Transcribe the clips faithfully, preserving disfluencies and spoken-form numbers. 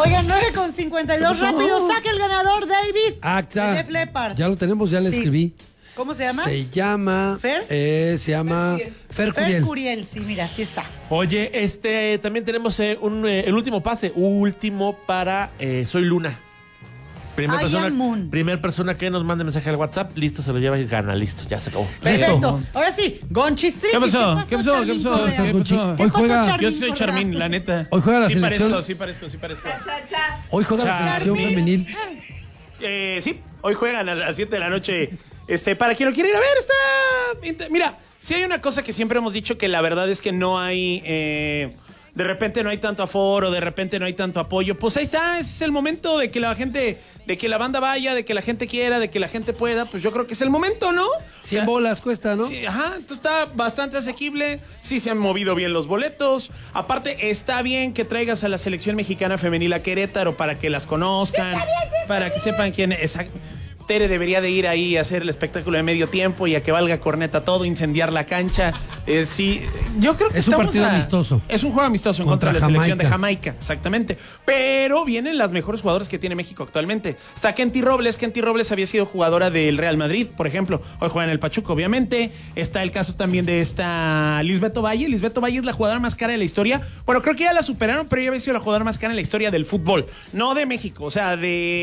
Oigan, nueve con cincuenta y dos, rápido, saque el ganador, David. Ah, ya, Def Leppard. ya lo tenemos, ya le Sí. escribí. ¿Cómo se llama? Se llama... ¿Fer? Eh, se llama... Fer Fer Curiel. Curiel, sí, mira, así está. Oye, este también tenemos eh, un, eh, el último pase, último para eh, Soy Luna. Primer I persona, am Moon. primer persona que nos mande mensaje al WhatsApp, listo, se lo lleva y gana, listo, ya se acabó. Perfecto. Ahora sí, Gonchis Triqui. ¿Qué pasó? ¿Qué pasó? Charmín ¿Qué pasó? Correa? ¿Estás, Gonchi? ¿Qué Hoy pasó, juega- Charmín Yo soy Correa? Charmín, la neta. Hoy juega la sí selección. parezco, sí parezco, sí parezco. Hoy juega la selección Charmín. femenil. Eh, sí, hoy juegan a las siete de la noche. Este, para quien lo quiera ir a ver, está... Mira, si hay una cosa que siempre hemos dicho, que la verdad es que no hay... eh, de repente no hay tanto aforo, de repente no hay tanto apoyo. Pues ahí está, ese es el momento de que la gente... De que la banda vaya, de que la gente quiera, de que la gente pueda. Pues yo creo que es el momento, ¿no? O cien sea, bolas cuesta, ¿no? Sí, ajá, entonces está bastante asequible. Sí se han movido bien los boletos. Aparte, está bien que traigas a la selección mexicana femenil a Querétaro para que las conozcan, para que sepan quién es. Tere debería de ir ahí a hacer el espectáculo de medio tiempo y a que valga corneta todo, incendiar la cancha. Eh, sí, yo creo que Es un estamos partido a- amistoso. Es un juego amistoso en Contra contra, de la selección de Jamaica. Jamaica, exactamente. Pero vienen las mejores jugadoras que tiene México actualmente. Está Kenty Robles. Kenty Robles había sido jugadora del Real Madrid, por ejemplo. Hoy juega en el Pachuca, obviamente. Está el caso también de esta Lisbeth Valle. Lisbeth Valle es la jugadora más cara de la historia. Bueno, creo que ya la superaron, pero ella había sido la jugadora más cara en la historia del fútbol. No de México, o sea,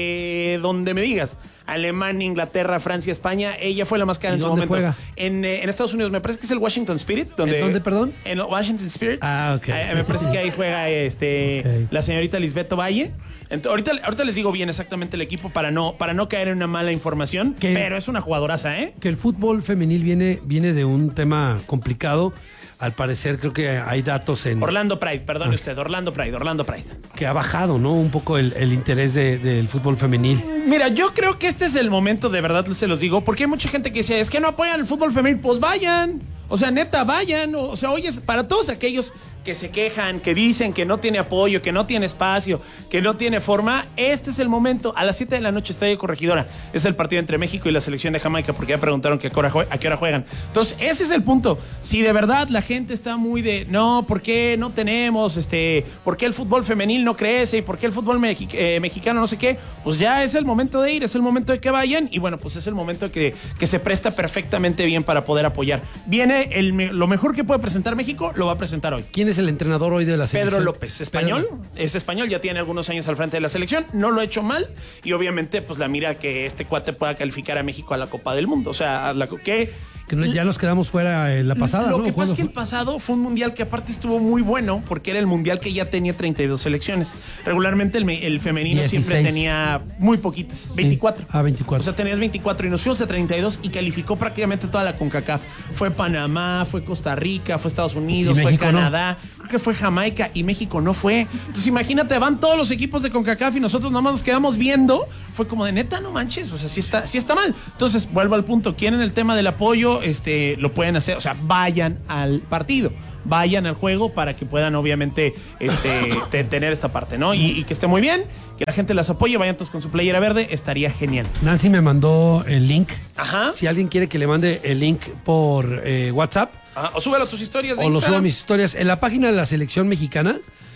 de donde me digas. Alemania, Inglaterra, Francia, España. Ella fue la más cara ¿Y en su dónde momento. juega? En, eh, en Estados Unidos, me parece que es el Washington Spirit. Donde, ¿En dónde, perdón? En el Washington Spirit. Ah, ok. Eh, me parece que ahí juega este, Ok. la señorita Lisbeth Valle. Entonces, ahorita, ahorita les digo bien exactamente el equipo para no, para no caer en una mala información. ¿Qué? Pero es una jugadoraza, ¿eh? Que el fútbol femenil viene, viene de un tema complicado. Al parecer creo que hay datos en Orlando Pride, perdone usted, Orlando Pride, Orlando Pride. que ha bajado, ¿no? Un poco el, el interés de- del fútbol femenil. Mira, yo creo que este es el momento, de verdad se los digo, porque hay mucha gente que dice, es que no apoyan el fútbol femenil, pues vayan. O sea, neta, vayan. O sea, oye, para todos aquellos que se quejan, que dicen que no tiene apoyo, que no tiene espacio, que no tiene forma, este es el momento. A las siete de la noche, Estadio Corregidora. Es el partido entre México y la selección de Jamaica, porque ya preguntaron que a qué hora jue- a qué hora juegan. Entonces, ese es el punto. Si de verdad la gente está muy de, no, ¿por qué no tenemos, este, por qué el fútbol femenil no crece y por qué el fútbol mexi- eh, mexicano no sé qué? Pues ya es el momento de ir, es el momento de que vayan y bueno, pues es el momento que, que se presta perfectamente bien para poder apoyar. Viene el, me- lo mejor que puede presentar México, lo va a presentar hoy. ¿Quién es el entrenador hoy de la selección? Pedro López, español, Pedro. es español, ya tiene algunos años al frente de la selección, no lo ha hecho mal y obviamente pues la mira que este cuate pueda calificar a México a la Copa del Mundo, o sea, a la, que Que no- ya nos quedamos fuera en la pasada, lo ¿no? que pasa es que el Juegos- pasado fue un mundial que aparte estuvo muy bueno porque era el mundial que ya tenía treinta y dos selecciones. Regularmente el, me- el femenino siempre dieciséis. tenía muy poquitas, veinticuatro. Ah, veinticuatro. O sea, tenías veinticuatro y nos fuimos a treinta y dos y calificó prácticamente toda la CONCACAF. Fue Panamá, fue Costa Rica, fue Estados Unidos, ¿Y fue México no? Canadá, creo que fue Jamaica y México no fue. Entonces imagínate, van todos los equipos de CONCACAF y nosotros nada más nos quedamos viendo. Fue como de neta, no manches, o sea, sí está, sí está mal. Entonces, vuelvo al punto, quieren el tema del apoyo, este, lo pueden hacer, o sea, vayan al partido, vayan al juego para que puedan obviamente este, te- tener esta parte, ¿no? Y, y que esté muy bien, que la gente las apoye, vayan todos con su playera verde, estaría genial. Nancy me mandó el link. Ajá. Si alguien quiere que le mande el link por eh, WhatsApp Ajá, o súbelo a tus historias de o lo subo a Instagram. mis historias, en la página de la selección mexicana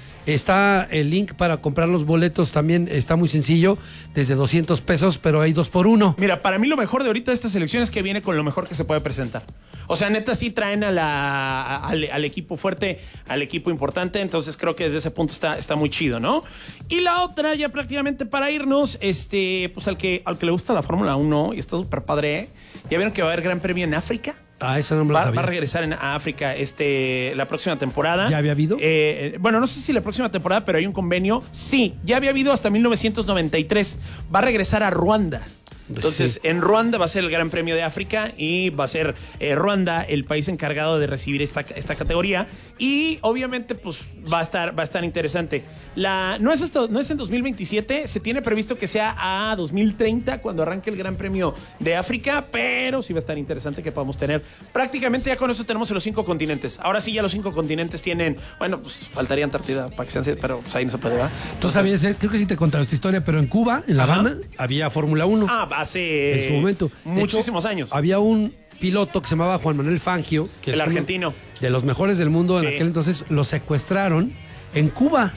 está el link para comprar los boletos. También está muy sencillo, desde doscientos pesos, pero hay dos por uno. Mira, para mí lo mejor de ahorita de esta selección es que viene con lo mejor que se puede presentar. O sea, neta, sí traen a la, a- al, al equipo fuerte, al equipo importante. Entonces creo que desde ese punto está, está muy chido, ¿no? Y la otra, ya prácticamente para irnos, este, pues al que, al que le gusta la Fórmula uno, y está súper padre, ¿eh? ¿Ya vieron que va a haber Gran Premio en África? Ah, eso no me lo Va, sabía. va a regresar en a África este, la próxima temporada. ¿Ya había habido? Eh, bueno, no sé si la próxima temporada, pero hay un convenio. Sí, ya había habido hasta mil novecientos noventa y tres. Va a regresar a Ruanda. Entonces, Sí. en Ruanda va a ser el Gran Premio de África y va a ser eh, Ruanda el país encargado de recibir esta, esta categoría. Y obviamente, pues va a estar, va a estar interesante. La, no, es hasta, no es en dos mil veintisiete, se tiene previsto que sea a dos mil treinta cuando arranque el Gran Premio de África, pero sí va a estar interesante que podamos tener. Prácticamente ya con eso tenemos en los cinco continentes. Ahora sí, ya los cinco continentes tienen, bueno, pues faltaría Antártida para que sean siete, pero pues ahí no se puede, ¿va? Tú sabías, eh, creo que sí te contaron esta historia, pero en Cuba, en La Ajá. Habana, había Fórmula uno. Ah, hace En su momento. De muchísimos hecho, años. Había un piloto que se llamaba Juan Manuel Fangio, que El es uno argentino. de los mejores del mundo en Sí. aquel entonces, lo secuestraron en Cuba. Sí.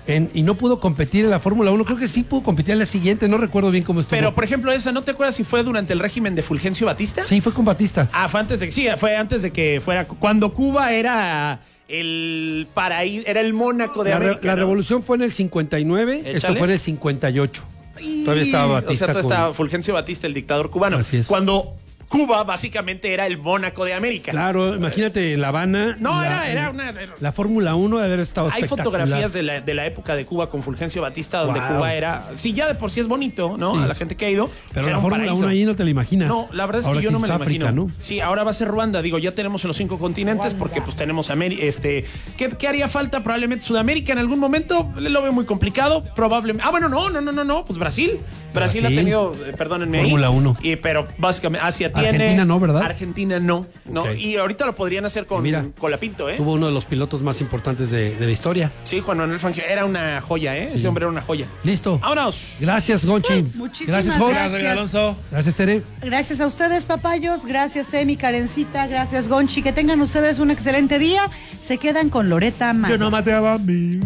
en, y no pudo competir en la Fórmula uno. Creo que sí pudo competir en la siguiente, no recuerdo bien cómo estuvo. Pero, por ejemplo, esa, ¿no te acuerdas si fue durante el régimen de Fulgencio Batista? Sí, fue con Batista. Ah, fue antes de que sí, fue antes de que fuera. Cuando Cuba era el paraíso, era el Mónaco de La, re- América. la ¿no? revolución fue en el cincuenta y nueve, Échale. esto fue en el cincuenta y ocho. Y- Todavía estaba Batista. O sea, todavía con- estaba Fulgencio Batista, el dictador cubano. Así es. Cuando Cuba básicamente era el Mónaco de América. Claro, imagínate La Habana. No, la, era, era una. era- La Fórmula uno de haber estado Hay espectacular. fotografías de la, de la época de Cuba con Fulgencio Batista, donde Wow. Cuba era. Sí, ya de por sí es bonito, ¿no? Sí. A la gente que ha ido. Pero era la un Fórmula paraíso. uno ahí no te la imaginas. No, la verdad es Ahora que yo no me es lo África, imagino. ¿no? Sí, ahora va a ser Ruanda. Digo, ya tenemos en los cinco continentes porque pues tenemos América. Este, ¿qué, ¿Qué haría falta? Probablemente Sudamérica en algún momento. Lo veo muy complicado. Probablemente. Ah, bueno, no, no, no, no, no. Pues Brasil. Brasil, Brasil. ha tenido, eh, perdónenme ahí. Fórmula uno. Y, pero básicamente Asia tiene. Argentina no, ¿verdad? Argentina no. no. Ok. Y ahorita lo podrían hacer con, Y mira, con la Pinto, ¿eh? Tuvo uno de los pilotos más importantes de, de la historia. Sí, Juan Manuel Fangio. Era una joya, ¿eh? Ese hombre era una joya. Listo. Vámonos. Gracias, Gonchi. Muchísimas Gracias, Jos. gracias. Alonso. Gracias, Tere. Gracias a ustedes, papayos. Gracias, Emi, Karencita. Gracias, Gonchi. Que tengan ustedes un excelente día. Se quedan con Loreta Maya. Yo no maté a Bambi.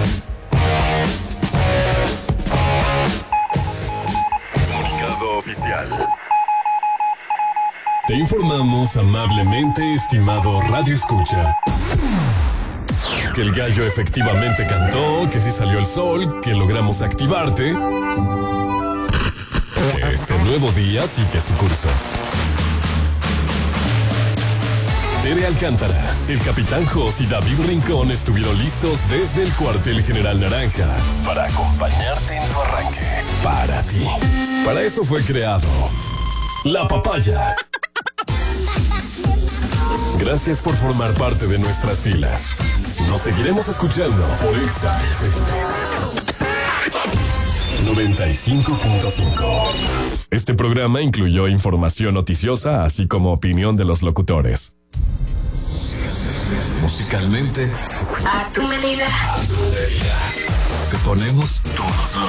Comunicado oficial. Te informamos amablemente, estimado Radio Escucha, que el gallo efectivamente cantó, que sí salió el sol, que logramos activarte, que este nuevo día sigue su curso. Tere Alcántara, el Capitán Jos y David Rincón estuvieron listos desde el cuartel General Naranja para acompañarte en tu arranque. Para ti. Para eso fue creado La Papaya. Gracias por formar parte de nuestras filas. Nos seguiremos escuchando por Exa F M noventa y cinco punto cinco. Este programa incluyó información noticiosa, así como opinión de los locutores. Musicalmente, A tu medida. te ponemos todos los